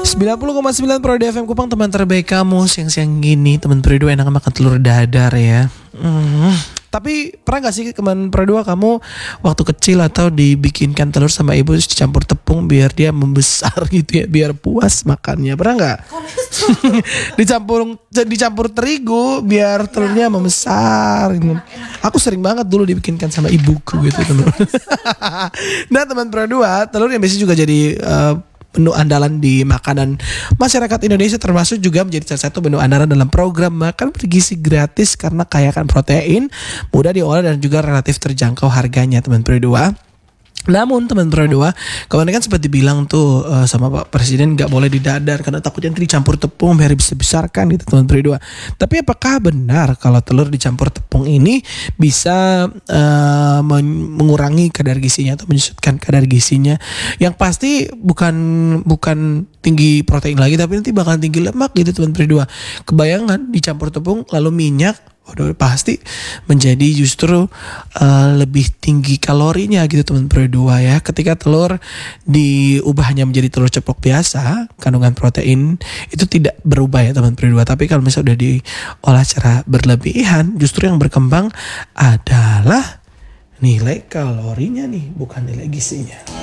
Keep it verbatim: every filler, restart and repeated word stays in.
sembilan puluh koma sembilan Pro D F M Kupang, teman terbaik kamu. Siang-siang gini teman Pro dua enak makan telur dadar ya. Hmm. Tapi pernah gak sih teman Pro dua kamu waktu kecil atau dibikinkan telur sama ibu dicampur tepung biar dia membesar gitu ya, biar puas makannya? Pernah gak? dicampur dicampur terigu biar telurnya membesar gitu. Aku sering banget dulu dibikinkan sama ibuku gitu teman. Nah teman Pro dua, telur yang biasanya juga jadi uh, menu andalan di makanan masyarakat Indonesia, termasuk juga menjadi salah satu menu andalan dalam program makan bergizi gratis karena kaya akan protein, mudah diolah dan juga relatif terjangkau harganya teman Pro dua. Namun teman Pro dua, kemarin kan sempat dibilang tuh uh, sama Pak Presiden gak boleh didadar karena takutnya nanti dicampur tepung biar bisa besarkan gitu teman Pro dua. Tapi apakah benar kalau telur dicampur tepung ini bisa uh, mengurangi kadar gizinya atau menyusutkan kadar gizinya? Yang pasti bukan bukan tinggi protein lagi, tapi nanti bakal tinggi lemak gitu teman Pro dua. Kebayangan dicampur tepung lalu minyak, waduh pasti menjadi justru uh, lebih tinggi kalorinya gitu teman Pro dua ya. Ketika telur diubahnya menjadi telur ceplok biasa, kandungan protein itu tidak berubah ya teman Pro dua. Tapi kalau misalnya udah diolah secara berlebihan, justru yang berkembang adalah nilai kalorinya nih, bukan nilai gizinya.